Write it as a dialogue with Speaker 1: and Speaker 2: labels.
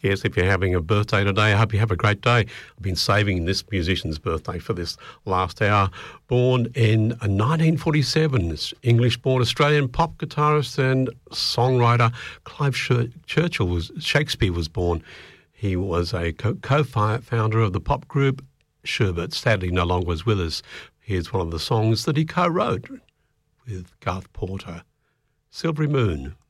Speaker 1: Yes, if you're having a birthday today, I hope you have a great day. I've been saving this musician's birthday for this last hour. Born in 1947, English-born Australian pop guitarist and songwriter Clive Shakespeare was born. He was a co-founder of the pop group Sherbet. Sadly, no longer is with us. Here's one of the songs that he co-wrote with Garth Porter, Silvery Moon.